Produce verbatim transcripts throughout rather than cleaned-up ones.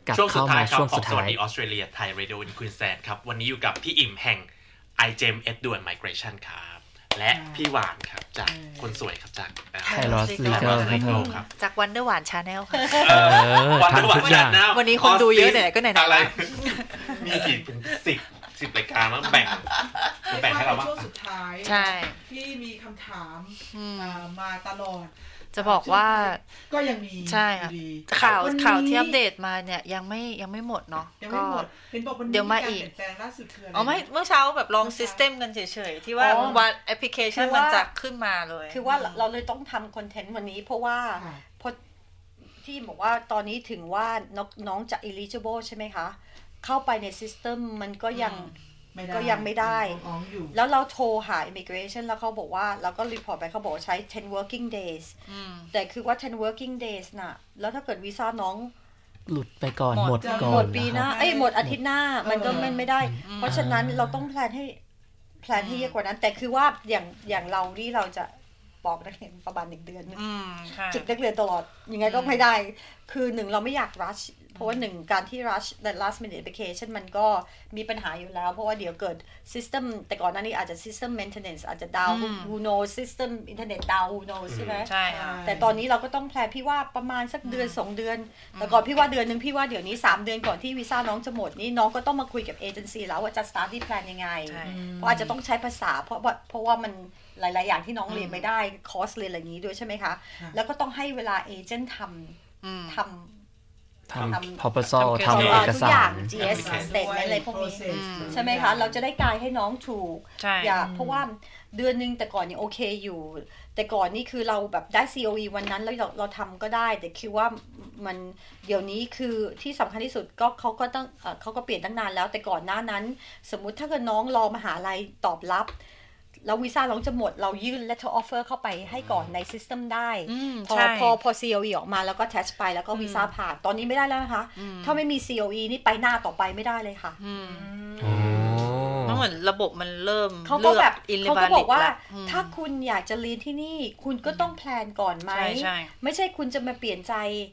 ช่วงสุดท้ายครับของสวัสดีออสเตรเลียไทยเรดิโออินควีนแซนด์ครับวันนี้อยู่กับพี่อิ่มแห่ง ไอ เจ อี เอ็ม Edduan Migration ครับและพี่หวานครับจากคนสวยครับจาก Kairos Legal ครับจาก Wonder หวาน Channel ค่ะ Wonder หวาน Channel วันนี้คนดูเยอะไหนก็ไหนๆอะไรมีกี่เป็นสิบ สิบรายการมั้งแบ่งแบ่งให้เราบ้างช่วงสุดท้ายที่มีคำถามมาตลอดจะบอกว่าก็ยังมีใช่ค่ะข่าวข่าวที่อัปเดตมาเนี่ยยังไม่ยังไม่หมดเนาะก็เดี๋ยวมาอีกแปลงล่าสุดคืออะไรอ๋อไม่เมื่อเช้าแบบลองซิสเต็มกันเฉยๆที่ว่าวันแอปพลิเคชันมันจะขึ้นมาเลยคือว่าเราเลยต้องทำคอนเทนต์วันนี้เพราะว่าพอที่บอกว่าตอนนี้ถึงว่าน้องจะ eligible ใช่ไหมคะเข้าไปในซิสเต็มมันก็ยังก็ยังไม่ได้แล้วเราโทรหา immigration แล้วเขาบอกว่าเราก็รีพอร์ตไปเขาบอกใช้ten working days แต่คือว่าten working days น่ะแล้วถ้าเกิดวีซ่าน้องหลุดไปก่อนหมดก่อนหมดปีหน้าเอ้ยหมดอาทิตย์หน้ามันก็ไม่ได้เพราะฉะนั้นเราต้องแพลนให้แพลนให้เยอะกว่านั้นแต่คือว่าอย่างอย่างเราที่เราจะบอกนักเรียนประมาณหนึ่งเดือนจิกนักเรียนตลอดยังไงก็ไม่ได้คือหนึ่งเราไม่อยาก rushเพราะว่าหนึ่งการที่ rush the last minute application มันก็มีปัญหาอยู่แล้วเพราะว่าเดี๋ยวเกิด system แต่ก่อนหน้านี้อาจจะ system maintenance อาจจะ down who knows system internet down who knows ใช่ไหมใช่แต่ตอนนี้เราก็ต้องแพลนพี่ว่าประมาณสักเดือนสองเดือนแต่ก่อนพี่ว่าเดือนนึงพี่ว่าเดี๋ยวนี้สามเดือนก่อนที่วีซ่าน้องจะหมดนี่น้องก็ต้องมาคุยกับเอเจนซี่แล้วว่าจะ start ที่แพลนยังไงเพราะอาจจะต้องใช้ภาษาเพราะว่าเพราะว่ามันหลายๆอย่างที่น้องเรียนไม่ได้คอร์สเรียนอะไรอย่างนี้ด้วยใช่ไหมคะแล้วก็ต้องให้เวลาเอเจนต์ทำทำทำ proposal ทำเอกสารจี เอส statement อะไรพวกนี้ใช่ไหมคะเราจะได้กายให้น้องถูกอย่าเพราะว่าเดือนนึงแต่ก่อนยังโอเคอยู่แต่ก่อนนี่คือเราแบบได้ ซี โอ อี วันนั้นแล้วเราเราทำก็ได้แต่คือว่ามันเดี๋ยวนี้คือที่สำคัญที่สุดก็เขาก็ต้องเขาก็เปลี่ยนตั้งนานแล้วแต่ก่อนหน้านั้นสมมุติถ้าเกิดน้องรอมหาลัยตอบรับแล้ววีซ่าน้องจะหมดเรายื่น letter offer เข้าไปให้ก่อนใน system ได้พอพอพอ ซี โอ อี ออกมาแล้วก็ attach ไปแล้วก็วีซ่าผ่านตอนนี้ไม่ได้แล้วนะคะถ้าไม่มี ซี โอ อี นี่ไปหน้าต่อไปไม่ได้เลยค่ะมันเหมือนระบบมันเริ่มเขาก็แบบเขาก็บอกว่าถ้าคุณอยากจะเรียนที่นี่คุณก็ต้องแพลนก่อนไหมไม่ใช่คุณจะมาเปลี่ยนใจ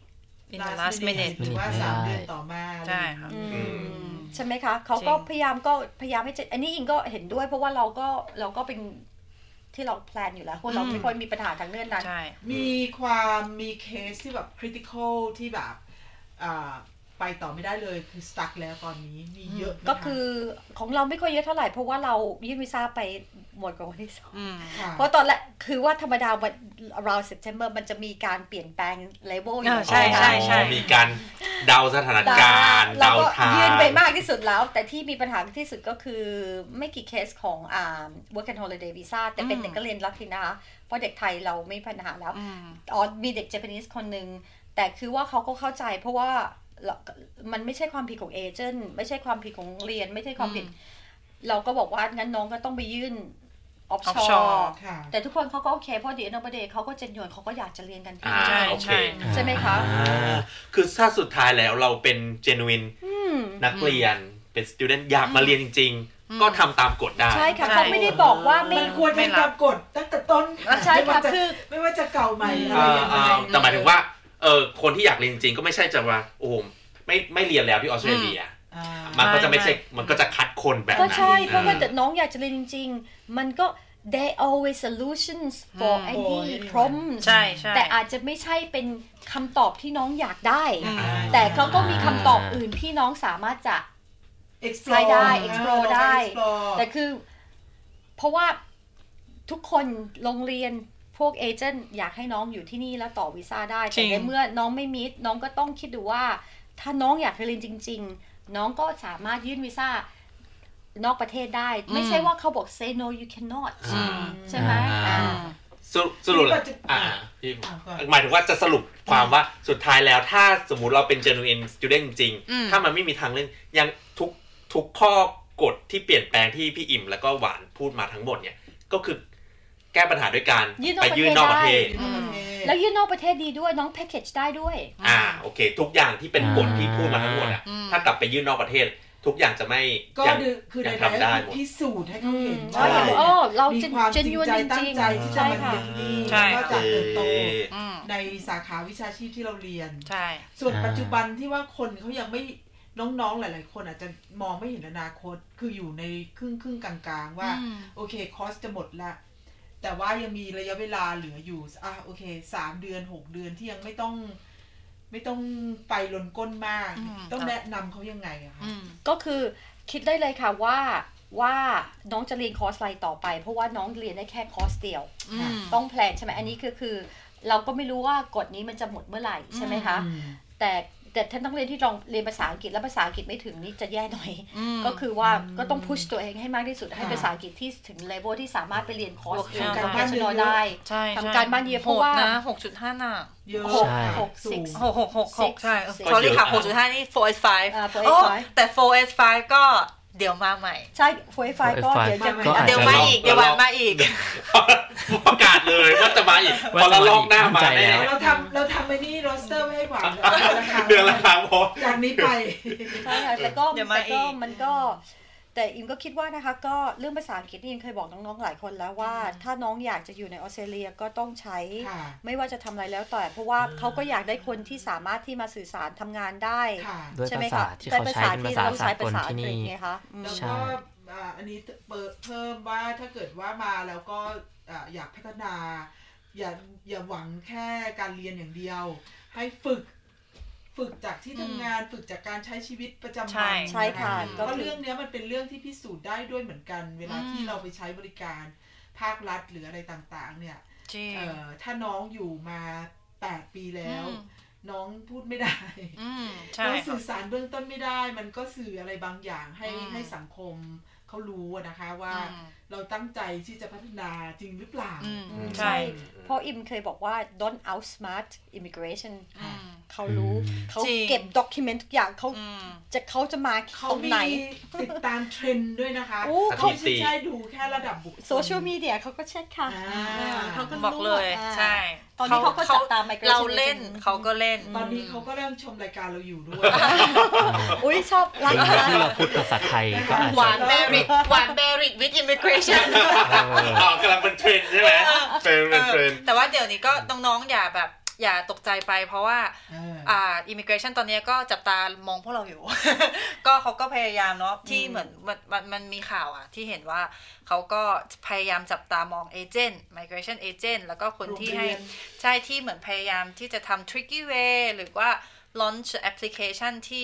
in the last minute หรือว่าสามเดือนต่อมาใช่ค่ะใช่ไหมคะเขาก็พยายามก็พยายามให้อันนี้อิงก็เห็นด้วยเพราะว่าเราก็เราก็เป็นที่เราแพลนอยู่แล้วเพราะเราไม่ค่อยมีปัญหาทางเรื่องนั้นมีความมีเคสที่แบบ critical ที่แบบไปต่อไม่ได้เลยคือ stuck แล้วตอนนี้มีเยอะก็คือของเราไม่ค่อยเยอะเท่าไหร่เพราะว่าเรายื่นวีซ่าไปหมดก่อนวันที่สองเพราะตอนแรกคือว่าธรรมดาวัน around September มันจะมีการเปลี่ยนแปลง label อยู่ใช่ใช่ใช่มีการเดาสถานการณ์เดาทางยื่นไปมากที่สุดแล้วแต่ที่มีปัญหาที่สุดก็คือไม่กี่เคสของอ่า work and holiday visa แต่เป็นเด็กก็เรียนรัฐทีนะคะเพราะเด็กไทยเราไม่มีปัญหาแล้วอ๋อมีเด็ก Japanese คนนึงแต่คือว่าเขาก็เข้าใจเพราะว่ามันไม่ใช่ความผิดของเอเจนต์ไม่ใช่ความผิดของเรียนไม่ใช่ความผิดเราก็บอกว่างั้นน้องก็ต้องไปยื่น offshore แต่ทุกคนเขาก็โอเคเพราะเดี๋ยวนอกประเดเขาก็เจนยวนเขาก็อยากจะเรียนกันที่นี่ใช่ใช่ไหมคะคือถ้าสุดท้ายแล้วเราเป็น genuine นักเรียนเป็น student อยากมาเรียนจริงๆก็ทำตามกฎได้ใช่ค่ะเขาไม่ได้บอกว่าไม่ควรเป็นตามกฎตั้งแต่ต้นใช่ค่ะคือไม่ว่าจะเก่าใหม่อะไรยังไงแต่หมายถึงว่าเออคนที่อยากเรียนจริงๆก็ไม่ใช่จะว่าโอ้ไม่ไม่เรียนแล้วที่ออสเตรเลียมันก็จะไม่ใช่มันก็จะคัดคนแบบนั้นก็ใช่เพราะว่าแต่น้องอยากจะเรียนจริงๆมันก็ there always solutions for any problem ใช่ใช่แต่อาจจะไม่ใช่เป็นคำตอบที่น้องอยากได้แต่เขาก็มีคำตอบอื่นที่น้องสามารถจะ explore ได้ explore ได้แต่คือเพราะว่าทุกคนโรงเรียนพวกเอเจนต์อยากให้น้องอยู่ที่นี่แล้วต่อวีซ่าได้แต่ในเมื่อน้องไม่มิดน้องก็ต้องคิดดูว่าถ้าน้องอยากเรียนจริงๆน้องก็สามารถยื่นวีซ่านอกประเทศได้ไม่ใช่ว่าเขาบอก say no you cannot ใช่ไหมสรุปอ่าหมายถึงว่าจะสรุปความว่าสุดท้ายแล้วถ้าสมมุติเราเป็น genuine student จริงๆถ้ามันไม่มีทางเล่นยังทุกทุกข้อกฎที่เปลี่ยนแปลงที่พี่อิ่มแล้วก็หวานพูดมาทั้งหมดเนี่ยก็คือแก้ปัญหาด้วยการไปยื่นนอกประเทศแล้วยื่นนอกประเทศดีด้วยน้องแพ็คเกจได้ด้วยอ่าโอเคทุกอย่างที่เป็นกฎที่พูดมาทั้งหมดอ่ะถ้ากลับไปยื่นนอกประเทศทุกอย่างจะไม่ก็คือในทางได้พิสูจน์ให้เขาเห็นว่าเรามีความจริงใจตั้งใจที่จะมาเรียนนี่ก็จะเติบโตในสาขาวิชาชีพที่เราเรียนส่วนปัจจุบันที่ว่าคนเขายังไม่น้องๆหลายๆคนอาจจะมองไม่เห็นอนาคตคืออยู่ในครึ่งครึ่งกลางๆว่าโอเคคอร์สจะหมดละแต่ว่ายังมีระยะเวลาเหลืออยู่อ่ะโอเคสามเดือนหกเดือนที่ยังไม่ต้องไม่ต้องไปล้นก้นมากต้องแนะนำเขายังไงอะคะก็คือคิดได้เลยค่ะว่าว่าน้องจะเรียนคอร์สอะไรต่อไปเพราะว่าน้องเรียนได้แค่คอร์สเดียวต้องแพลนใช่ไหมอันนี้คือคือเราก็ไม่รู้ว่ากฎนี้มันจะหมดเมื่อไหร่ใช่ไหมคะแต่แต่ท่านต้องเรียนที่ลองเรียนภาษาอังกฤษแล้วภาษาอังกฤษไม่ถึงนี่จะแย่หน่อยก็คือว่าก็ต้องพุชตัวเองให้มากที่สุดให้ภาษาอังกฤษที่ถึงเลเวลที่สามารถไปเรียนคอร์สการบ้านเยอะได้ทำการบ้านเยอะเพราะว่าหกจุดห้า หนักเยอะหกสูงหก หก หก หกใช่ sorry ค่ะ หกจุดห้า นี่ โฟร์ เอส ไฟว์ โอ้แต่ โฟร์ เอส ไฟว์ ก็เดี๋ยวมาใหม่ใช่ โฟร์ เอส ไฟว์ ก็เดี๋ยวจะเดี๋ยวมาอีกเดี๋ยวมาอีกประกาศเลยว่าจะมาอีกพอละลอกหน้ามาแน่เราทำเราทำไปนี่โรสเตอร์ไม่ให้หวานเดือนละครั้งพอจากนี้ไปใช่ค่ะแต่ก็แต่ก็มันก็แต่อิมก็คิดว่านะคะก็เรื่องภาษาอังกฤษนี่อิมเคยบอกน้องๆหลายคนแล้วว่าถ้าน้องอยากจะอยู่ในออสเตรเลียก็ต้องใช้ไม่ว่าจะทำอะไรแล้วแต่เพราะว่าเขาก็อยากได้คนที่สามารถที่มาสื่อสารทำงานได้ใช่ไหมคะที่เขาใช้เป็นภาษาสากลที่นี่แล้วก็อันนี้เพิ่มว่าถ้าเกิดว่ามาแล้วก็อยากพัฒนาอย่าอย่าหวังแค่การเรียนอย่างเดียวให้ฝึกฝึกจากที่ทำงานฝึกจากการใช้ชีวิตประจำวันใช่ค่ะเพราะเรื่องนี้มันเป็นเรื่องที่พิสูจน์ได้ด้วยเหมือนกันเวลาที่เราไปใช้บริการภาครัฐหรืออะไรต่างๆเนี่ยถ้าน้องอยู่มาแปดปีแล้วน้องพูดไม่ได้น้องสื่อสารเบื้องต้นไม่ได้มันก็สื่ออะไรบางอย่างให้ให้สังคมเขารู้นะคะว่าเราตั้งใจที่จะพัฒนาจริงหรือเปล่าใช่เพราะอิมเคยบอกว่า don't outsmart immigration เขารู้เขาเก็บ document ทุกอย่างเขาจะเขาจะมาเขามีติดตามเทรนด์ด้วยนะคะเขาไม่ใช่ดูแค่ระดับบุคคลโซเชียลมีเดียเขาก็เช็คค่ะเขาก็บอกเลยใช่ตอนนี้เขาก็จับตาม migration เราเล่นเขาก็เล่นตอนนี้เขาก็เริ่มชมรายการเราอยู่ด้วยอุ้ยชอบรักที่เราพูดภาษาไทยก็อาจจะหวานเบริดหวานเบริด with immigration อ๋อกำลังเป็นเทรนด์ใช่ไหมเป็นเป็นเทรนด์แต่ว่าเดี๋ยวนี้ก็น้องๆอย่าแบบอย่าตกใจไปเพราะว่าอ่า immigration ตอนนี้ก็จับตามองพวกเราอยู่ ก็เขาก็พยายามเนาะที่เหมือนมันมันมีข่าวอ่ะที่เห็นว่าเขาก็พยายามจับตามองเอเจนต์ migration agent แล้วก็คนที่ให้ใช่ที่เหมือนพยายามที่จะทำ tricky way หรือว่า launch application ที่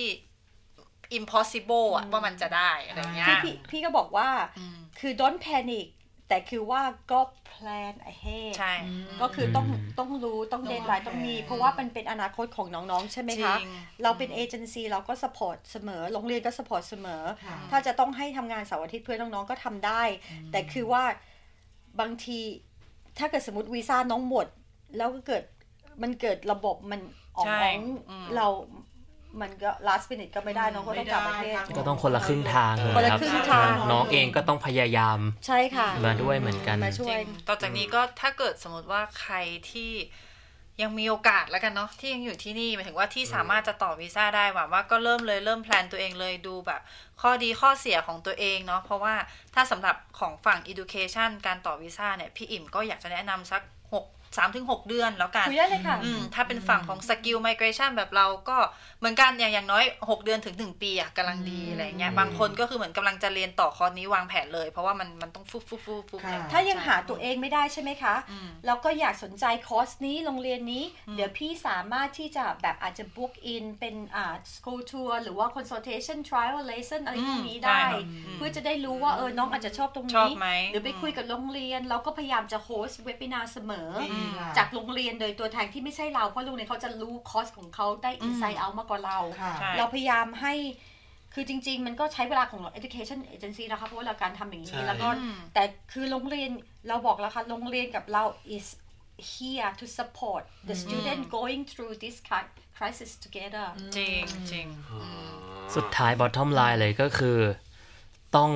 impossible อ่ะว่ามันจะได้อะไรเงี้ยพี่พี่ก็บอกว่าคือ don't panicแต่คือว่าก็ plan ahead ใช่ก็คือต้องต้องรู้ต้องเดทไลน์ต้องมีเพราะว่ามันเป็นอนาคตของน้องๆใช่ไหมคะเราเป็นเอเจนซี่เราก็ support เสมอโรงเรียนก็ support เสมอถ้าจะต้องให้ทำงานเสาร์อาทิตย์เพื่อน้องๆก็ทำได้แต่คือว่าบางทีถ้าเกิดสมมติวีซ่าน้องหมดแล้วก็เกิดมันเกิดระบบมันออกของเรามันก็ last minute ก็ไม่ได้น้องก็ต้องกลับประเทศก็ต้องคนละครึ่งทางเลยครับน้องเองก็ต้องพยายามใช่ค่ะมาด้วยเหมือนกันมาช่วยต่อจากนี้ก็ถ้าเกิดสมมติว่าใครที่ยังมีโอกาสแล้วกันเนาะที่ยังอยู่ที่นี่หมายถึงว่าที่สามารถจะต่อวีซ่าได้หวังว่าก็เริ่มเลยเริ่มแพลนตัวเองเลยดูแบบข้อดีข้อเสียของตัวเองเนาะเพราะว่าถ้าสำหรับของฝั่ง education การต่อวีซ่าเนี่ยพี่อิ่มก็อยากจะแนะนำสักหก สามถึงหก เดือนแล้วกันคุยได้เลยค่ะถ้าเป็นฝั่งของ skill migration แบบเราก็เหมือนกันอย่างอย่างน้อยหกเดือนถึงหนึ่งปีอ่ะกำลังดีอะไรเงี้ยบางคนก็คือเหมือนกำลังจะเรียนต่อคอร์สนี้วางแผนเลยเพราะว่ามันมันต้องฟุบฟุบฟุบฟุบถ้ายังหาตัวเองไม่ได้ใช่ไหมคะแล้วก็อยากสนใจคอร์สนี้โรงเรียนนี้เดี๋ยวพี่สามารถที่จะแบบอาจจะ book in เป็นอ่า school tour หรือว่า consultation trial lesson อะไรพวกนี้ได้เพื่อจะได้รู้ว่าเออน้องอาจจะชอบตรงนี้หรือไปคุยกับโรงเรียนเราก็พยายามจะโฮสต์เว็บ webinar เสมอจากโรงเรียนโดยตัวแทนที่ไม่ใช่เราเพราะโรงเรียนเขาจะรู้คอร์สของเขาได้ inside out มากกว่าเราเราพยายามให้คือจริงๆมันก็ใช้เวลาของ education agency นะคะเพราะว่าเราการทำอย่างนี้แล้วก็แต่คือโรงเรียนเราบอกแล้วค่ะโรงเรียนกับเรา is here to support the student going through this crisis together จริงจริงสุดท้าย bottom line เลยก็คือต้อง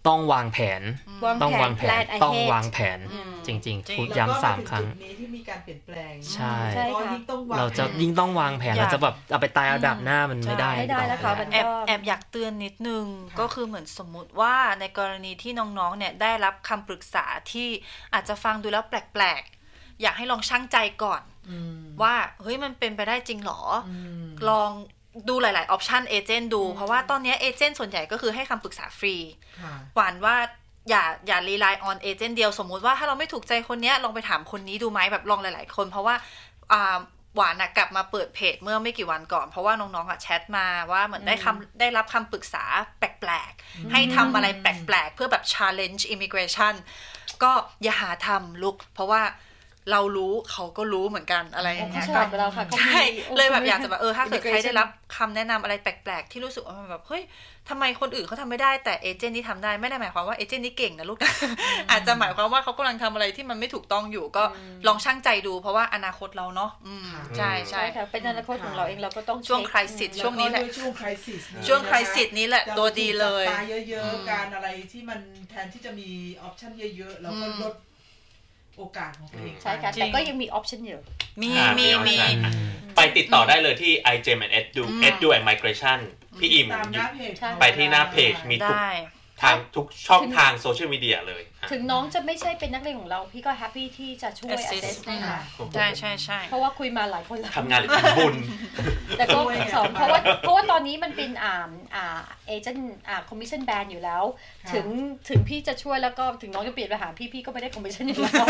ต้องวางแผนต้องวางแผนต้องวางแผนจริงๆพูดย้ำสามครั้งนี้ที่มีการเปลี่ยนแปลงใช่เราจะยิ่งต้องวางแผนเราจะแบบเอาไปตายเอาดับหน้ามันไม่ได้ไม่ได้แล้วค่ะมันแอบแอบอยากเตือนนิดนึงก็คือเหมือนสมมุติว่าในกรณีที่น้องๆเนี่ยได้รับคำปรึกษาที่อาจจะฟังดูแล้วแปลกๆอยากให้ลองชั่งใจก่อนว่าเฮ้ยมันเป็นไปได้จริงหรอลองดูหลายๆออปชันเอเจนต์ดูเพราะว่าตอนนี้เอเจนต์ส่วนใหญ่ก็คือให้คำปรึกษาฟรีหวานว่าอย่าอย่ารีไลน์ออนเอเจนต์เดียวสมมุติว่าถ้าเราไม่ถูกใจคนนี้ลองไปถามคนนี้ดูไหมแบบลองหลายๆคนเพราะว่าอ่าหวานกลับมาเปิดเพจเมื่อไม่กี่วันก่อนเพราะว่าน้องๆอ่ะแชทมาว่าเหมือนได้คำได้รับคำปรึกษาแปลกๆให้ทำอะไรแปลกๆเพื่อแบบ challenge immigration ก็อย่าหาทำลุกเพราะว่าเรารู้เขาก็รู้เหมือนกันอะไรอย่างเงี้ยก็ใช่เลยแบบอยากจะแบบเออถ้าเกิดใครได้รับคำแนะนำอะไรแปลกๆที่รู้สึกว่ามันแบบเฮ้ยทำไมคนอื่นเขาทำไม่ได้แต่เอเจนต์นี่ทำได้ไม่ได้หมายความว่าเอเจนต์นี่เก่งนะลูก อาจจะหมายความว่าเขากำลังทำอะไรที่มันไม่ถูกต้องอยู่ก็ลองชั่งใจดูเพราะว่าอนาคตเราเนาะใช่ใช่เป็นอนาคตของเราเองเราก็ต้องช่วงคริสิสช่วงนี้แหละช่วงคริสิสช่วงคริสิสนี้แหละตัวดีเลยตาเยอะๆการอะไรที่มันแทนที่จะมีออปชั่นเยอะๆแล้วก็ลดโอกาสของตัวเองใช่ค่ะแต่ก็ยังมีออปชั่นอยู่มีมีมีไปติดต่อได้เลยที่ ไอ เจ อี เอ็ม and Edu Edu and Migration พี่อิมไปที่หน้าเพจมีทุกทางทุกช่องทางโซเชียลมีเดียเลยถึงน้องจะไม่ใช่เป็นนักเรียนของเราพี่ก็แฮปปี้ที่จะช่วย assist นะคะใช่ใช่ใช่เพราะว่าคุยมาหลายคนแล้วทำงานหรือทำบุญแต่ก็สอนเพราะว่าเพราะว่าตอนนี้มันเป็นอ่าอ่าเอเจนต์อ่าคอมมิชชั่นแบนอยู่แล้วถึงถึงพี่จะช่วยแล้วก็ถึงน้องจะเปลี่ยนไปหาพี่พี่ก็ไม่ได้คอมมิชชั่นอยู่แล้ว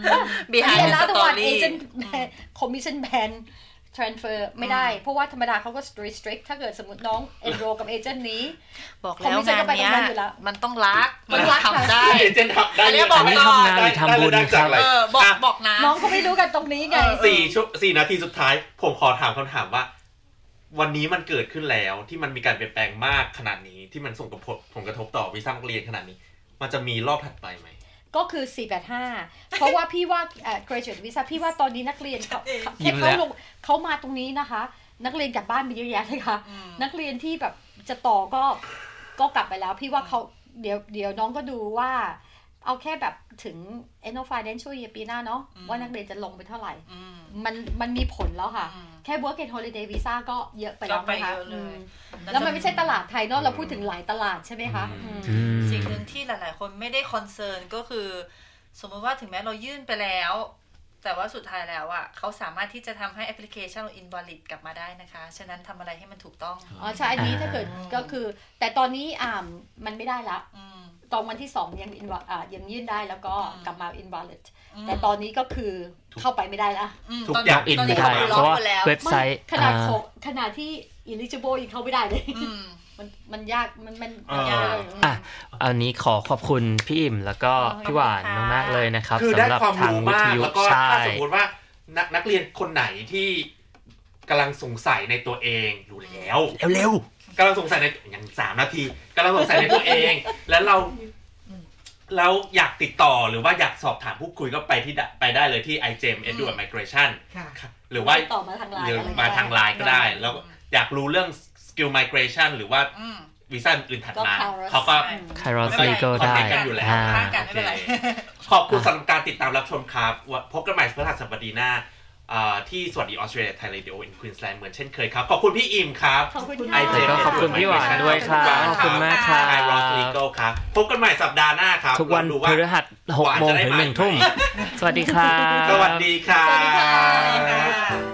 behind the story เอเจนต์คอมมิชชั่นแบนtransfer ไม่ได้เพราะว่าธรรมดาเขาก็ strict ถ้าเกิดสมมติน้อง enroll กับเอเจนต์นี้บอกแล้วงานเนี้ยมันต้องรักมันทำได้เอเจนต์ทำได้เรียกบอกทำงานทำบุญครับเออบอกบอกนะน้องเขาไม่รู้กันตรงนี้ไงสี่ชั่วสี่นาทีสุดท้ายผมขอถามคำถามว่าวันนี้มันเกิดขึ้นแล้วที่มันมีการเปลี่ยนแปลงมากขนาดนี้ที่มันส่งผลกระทบต่อวีซ่านักเรียนขนาดนี้มันจะมีรอบถัดไปไหมก็คือสี่แปดห้าเพราะว่าพี่ว่าเอ่อ graduate visa พี่ว่าตอนนี้นักเรียนเขาเขาลงเขามาตรงนี้นะคะนักเรียนกลับบ้านไปเยอะแยะเลยค่ะนักเรียนที่แบบจะต่อก็ก็กลับไปแล้วพี่ว่าเขาเดี๋ยวเดี๋ยวน้องก็ดูว่าเอาแค่แบบถึง end of financial year ปีหน้าเนาะว่านักเรียนจะลงไปเท่าไหร่มันมันมีผลแล้วค่ะแค่ work and holiday visa ก็เยอะไปแล้วนะคะแล้วมันไม่ใช่ตลาดไทยเนาะเราพูดถึงหลายตลาดใช่ไหมคะสิ่งหนึ่งที่หลายๆคนไม่ได้คอนเซิร์นก็คือสมมติว่าถึงแม้เรายื่นไปแล้วแต่ว่าสุดท้ายแล้วอ่ะเขาสามารถที่จะทำให้แอปพลิเคชันเรา invalid กลับมาได้นะคะฉะนั้นทำอะไรให้มันถูกต้องอ๋อใช่อันนี้ถ้าเกิดก็คือแต่ตอนนี้อ่ามันไม่ได้ละตอนวันที่สองยังอ่ายังยื่นได้แล้วก็กลับมา invalid แต่ตอนนี้ก็คือเข้าไปไม่ได้ละทุกอย่างอินไม่ได้เพราะว่าเว็บไซต์ขนาดขนาดที่ eligible ยังเข้าไม่ได้เลยมันมันยากมันมันยากอ่ะอันนี้ขอขอบคุณพี่อิ่มแล้วก็พี่หวานมากๆเลยนะครับสำหรับทางวิทยุแล้วก็ถ้าสมมติว่านักนักเรียนคนไหนที่กำลังสงสัยในตัวเองรู้แล้วเร็วๆกำลังสงสัยในอย่างสามนาทีกำลังสงสัยในตัวเองแล้วเราแล้วอยากติดต่อหรือว่าอยากสอบถามพูดคุยก็ไปที่ไปได้เลยที่ ไอ เจ อี เอ็ม Edu and Migration หรือว่าต่อมาทางไลน์มาทางไลน์ก็ได้แล้วอยากรู้เรื่อง skill migration หรือว่าวีซ่าอื่นถัดมาเขาก็ Kairos Legal ได้กันอยู่แล้วขอบคุณสำหรับการติดตามรับชมครับพบกันใหม่พฤหัสบดีหน้าที่สวัสดีออสเตรเลียไทยเรดิโออินควีนส์แลนด์เหมือนเช่นเคยครับขอบคุณพี่อิ่มครับขอบคุณไอเจก็ขอบคุณพี่หวานด้วยครับขอบคุณมากครับ Kairos Legal ครับพบกันใหม่สัปดาห์หน้าครับทุกวันพฤหัสหกโมงถึงหนึ่งทุ่มสวัสดีครับสวัสดีครับ